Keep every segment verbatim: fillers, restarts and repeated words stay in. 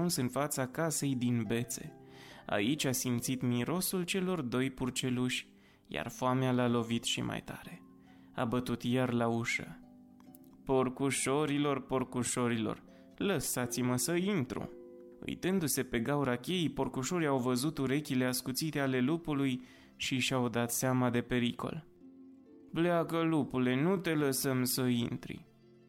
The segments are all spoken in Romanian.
ajuns în fața casei din bețe. Aici a simțit mirosul celor doi purceluși, iar foamea l-a lovit și mai tare. A bătut iar la ușă. Porcușorilor, porcușorilor, lăsați-mă să intru. Uitându-se pe gaura cheii, porcușorii au văzut urechile ascuțite ale lupului și și-au dat seama de pericol. Pleacă, lupule, nu te lăsăm să intri.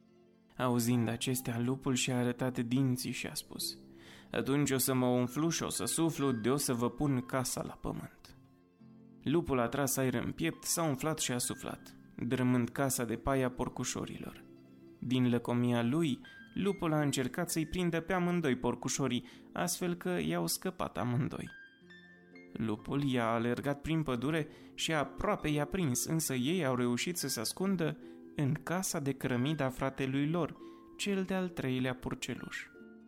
Auzind acestea, lupul și-a arătat dinții și a spus: atunci o să mă umflu și o să suflu, de o să vă pun casa la pământ. Lupul a tras aer în piept, s-a umflat și a suflat, drămând casa de paia porcușorilor. Din lăcomia lui, lupul a încercat să-i prindă pe amândoi porcușorii, astfel că i-au scăpat amândoi. Lupul i-a alergat prin pădure și aproape i-a prins, însă ei au reușit să se ascundă în casa de cărămida fratelui lor, cel de-al treilea purceluș.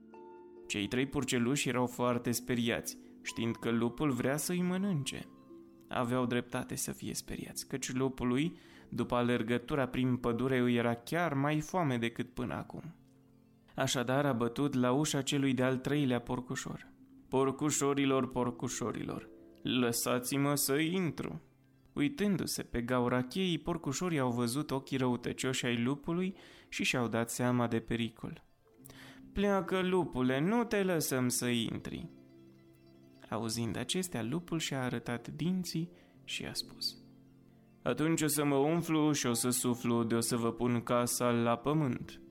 Cei trei purceluși erau foarte speriați, știind că lupul vrea să-i mănânce. Aveau dreptate să fie speriați, căci lupului, după alergătura prin pădure, îi era chiar mai foame decât până acum. Așadar a bătut la ușa celui de-al treilea porcușor. Porcușorilor, porcușorilor, lăsați-mă să intru. Uitându-se pe gaura cheii, porcușorii au văzut ochii răutăcioși ai lupului și și-au dat seama de pericol. Pleacă, lupule, nu te lăsăm să intri. Auzind acestea, lupul și-a arătat dinții și a spus: atunci o să mă umflu și o să suflu, de o să vă pun casa la pământ.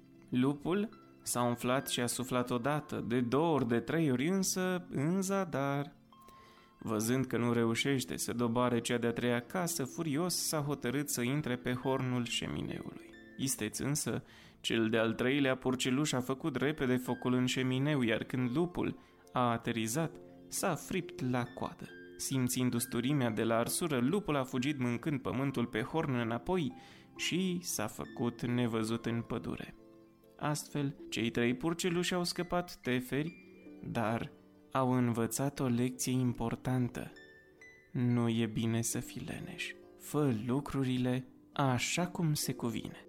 Lupul s-a umflat și a suflat odată, de două ori, de trei ori, însă în zadar. Văzând că nu reușește să doboare cea de-a treia casă, furios s-a hotărât să intre pe hornul șemineului. Isteț însă, cel de-al treilea purceluș a făcut repede focul în șemineu, iar când lupul a aterizat, s-a fript la coadă. Simțind usturimea de la arsură, lupul a fugit mâncând pământul pe horn înapoi și s-a făcut nevăzut în pădure. Astfel, cei trei purceluși au scăpat teferi, dar au învățat o lecție importantă. Nu e bine să fii leneș. Fă lucrurile așa cum se cuvine.